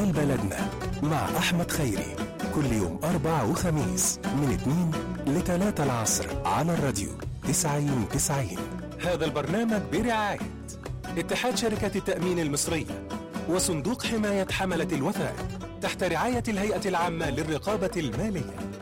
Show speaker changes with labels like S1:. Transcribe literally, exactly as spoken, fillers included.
S1: حال بلدنا مع أحمد خيري، كل يوم أربع وخميس من اتنين لتلاتة العصر على الراديو تسعين تسعين. هذا البرنامج برعاية اتحاد شركة التأمين المصرية وصندوق حماية حملة الوثائق تحت رعاية الهيئة العامة للرقابة المالية.